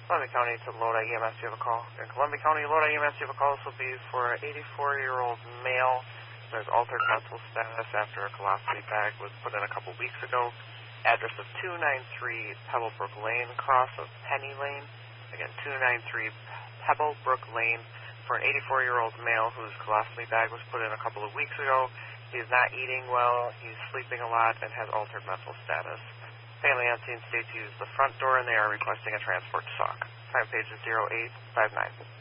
Columbia County to Lodi EMS, you have a call. In Columbia County, Lodi EMS, you have a call. This will be for an 84-year-old male. There's altered mental status after a colostomy bag was put in a couple weeks ago. Address of 293 Pebblebrook Lane, cross of Penny Lane. Again, 293 Pebblebrook Lane for an 84-year-old male whose colostomy bag was put in a couple of weeks ago. He is not eating well, he's sleeping a lot, and has altered mental status. Family on scene states to use the front door, and they are requesting a transport to Sauk. Time page is 0859.